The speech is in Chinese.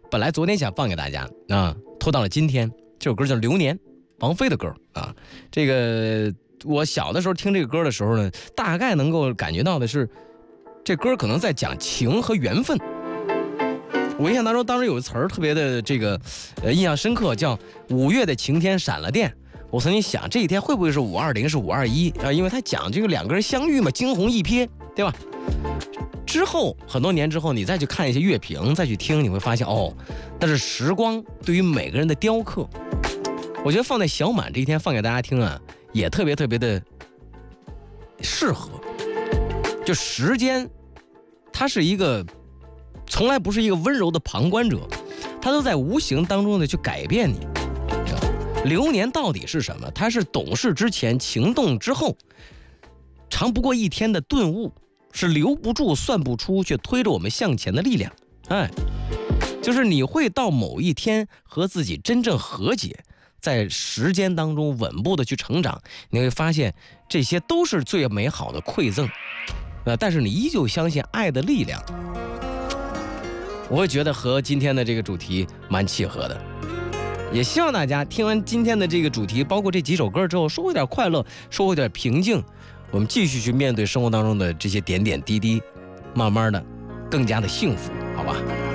本来昨天想放给大家啊，拖到了今天。这首歌叫《流年》，王菲的歌啊。这个我小的时候听这个歌的时候呢，大概能够感觉到的是，这歌可能在讲情和缘分。我印象当中，当时有个词儿特别的这个印象深刻，叫5月的晴天闪了电。我曾经想，这一天会不会是520，是521啊？因为他讲这个两个人相遇嘛，惊鸿一瞥，对吧？之后很多年之后，你再去看一些乐评，再去听，你会发现哦，那是时光对于每个人的雕刻。我觉得放在小满这一天放给大家听啊，也特别特别的适合。就时间，它是一个从来不是一个温柔的旁观者，它都在无形当中的去改变你。流年到底是什么？它是懂事之前，情动之后，长不过一天的顿悟，是留不住、算不出，却推着我们向前的力量。哎，就是你会到某一天和自己真正和解，在时间当中稳步的去成长，你会发现这些都是最美好的馈赠。但是你依旧相信爱的力量，我会觉得和今天的这个主题蛮契合的。也希望大家听完今天的这个主题，包括这几首歌之后，收获点快乐，收获点平静，我们继续去面对生活当中的这些点点滴滴，慢慢的更加的幸福，好吧？